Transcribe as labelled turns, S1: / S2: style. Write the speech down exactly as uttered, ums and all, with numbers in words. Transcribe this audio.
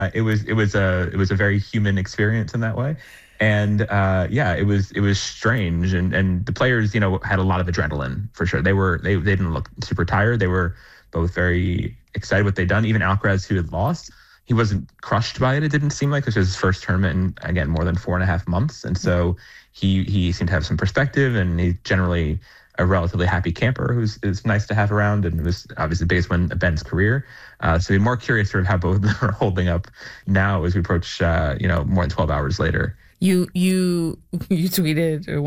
S1: it was it was a it was a very human experience in that way. And uh, yeah, it was it was strange, and and the players, you know, had a lot of adrenaline for sure. They were they they didn't look super tired. They were both very excited what they'd done. Even Alcaraz, who had lost, he wasn't crushed by it. It didn't seem like this was his first tournament in, again, more than four and a half months, and so he he seemed to have some perspective, and he's generally a relatively happy camper who's is nice to have around, and it was obviously the biggest win of Ben's career. Uh, so we're more curious sort of how both of them are holding up now as we approach, uh, you know, more than twelve hours later.
S2: You you you tweeted